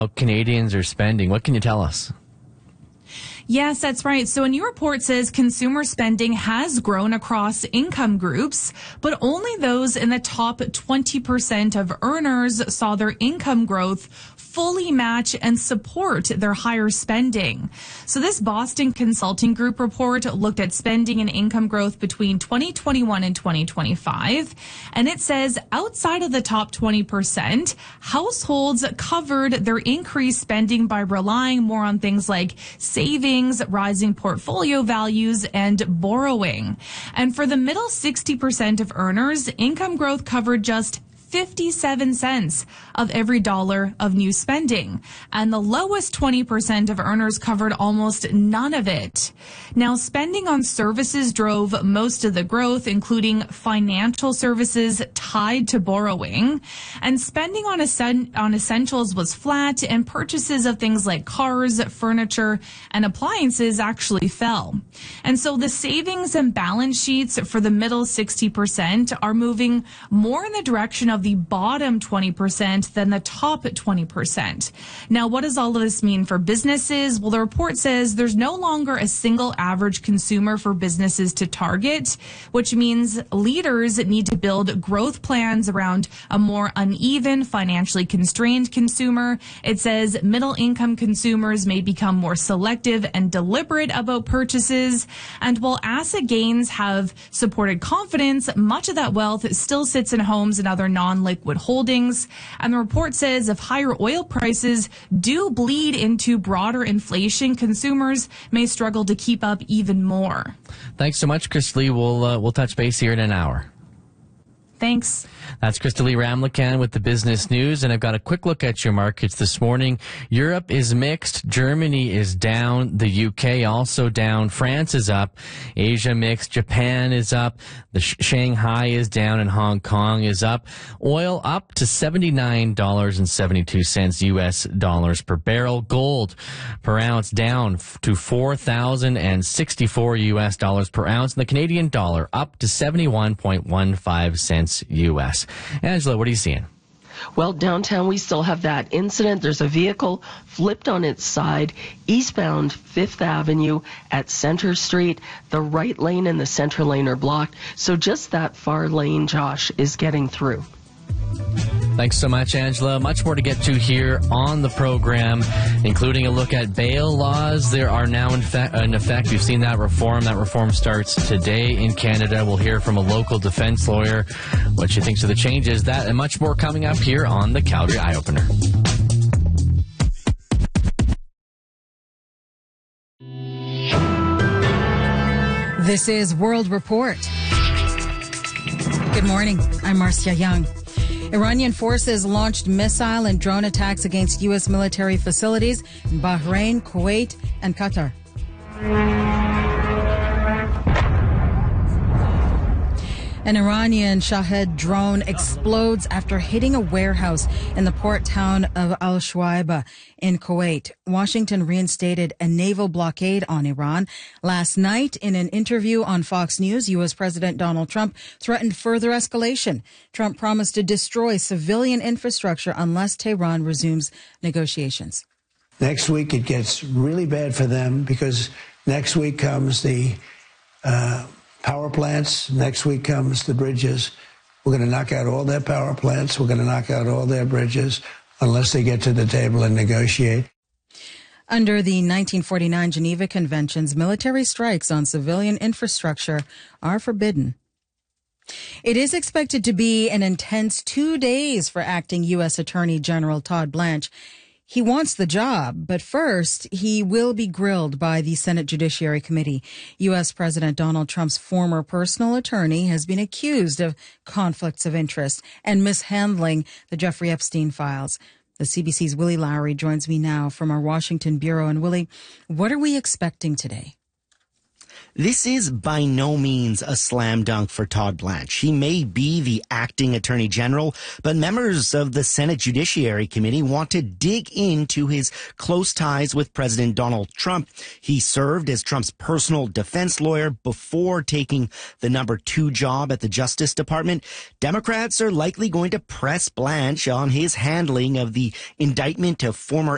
Canadians are spending. What can you tell us? Yes, that's right. So a new report says consumer spending has grown across income groups, but only those in the top 20% of earners saw their income growth fully match and support their higher spending. So this Boston Consulting Group report looked at spending and income growth between 2021 and 2025. And it says outside of the top 20%, households covered their increased spending by relying more on things like savings, rising portfolio values, and borrowing. And for the middle 60% of earners, income growth covered just 57 cents of every dollar of new spending. And the lowest 20% of earners covered almost none of it. Now, spending on services drove most of the growth, including financial services tied to borrowing. And spending on essentials was flat, and purchases of things like cars, furniture, and appliances actually fell. And so the savings and balance sheets for the middle 60% are moving more in the direction of the bottom 20% than the top 20%. Now, what does all of this mean for businesses? Well, the report says there's no longer a single average consumer for businesses to target, which means leaders need to build growth plans around a more uneven, financially constrained consumer. It says middle income consumers may become more selective and deliberate about purchases. And while asset gains have supported confidence, much of that wealth still sits in homes and other non-liquid holdings. And the report says if higher oil prices do bleed into broader inflation, consumers may struggle to keep up even more. Thanks so much, Crystalie. We'll touch base here in an hour. Thanks. That's Crystalie Ramlakan with the business news. And I've got a quick look at your markets this morning. Europe is mixed. Germany is down. The UK also down. France is up. Asia mixed. Japan is up. The Shanghai is down and Hong Kong is up. Oil up to $79.72 US dollars per barrel. Gold per ounce down to $4,064 US dollars per ounce. And the Canadian dollar up to 71.15 cents US. Angela, what are you seeing? Well, downtown, we still have that incident. There's a vehicle flipped on its side, eastbound 5th Avenue at Center Street. The right lane and the center lane are blocked. So just that far lane, Josh, is getting through. Thanks so much, Angela. Much more to get to here on the program, including a look at bail laws. There are now in effect. We've seen that reform. That reform starts today in Canada. We'll hear from a local defense lawyer what she thinks of the changes. That and much more coming up here on the Calgary Eye Opener. This is World Report. Good morning. I'm Marcia Young. Iranian forces launched missile and drone attacks against U.S. military facilities in Bahrain, Kuwait, and Qatar. An Iranian Shahed drone explodes after hitting a warehouse in the port town of Al Shuaiba in Kuwait. Washington reinstated a naval blockade on Iran. Last night, in an interview on Fox News, U.S. President Donald Trump threatened further escalation. Trump promised to destroy civilian infrastructure unless Tehran resumes negotiations. Next week, it gets really bad for them because next week comes the power plants. Next week comes the bridges. We're going to knock out all their power plants. We're going to knock out all their bridges unless they get to the table and negotiate. Under the 1949 Geneva Conventions, military strikes on civilian infrastructure are forbidden. It is expected to be an intense 2 days for acting U.S. Attorney General Todd Blanche. He wants the job, but first, he will be grilled by the Senate Judiciary Committee. U.S. President Donald Trump's former personal attorney has been accused of conflicts of interest and mishandling the Jeffrey Epstein files. The CBC's Willie Lowry joins me now from our Washington bureau. And Willie, what are we expecting today? This is by no means a slam dunk for Todd Blanche. He may be the acting attorney general, but members of the Senate Judiciary Committee want to dig into his close ties with President Donald Trump. He served as Trump's personal defense lawyer before taking the number 2 job at the Justice Department. Democrats are likely going to press Blanche on his handling of the indictment of former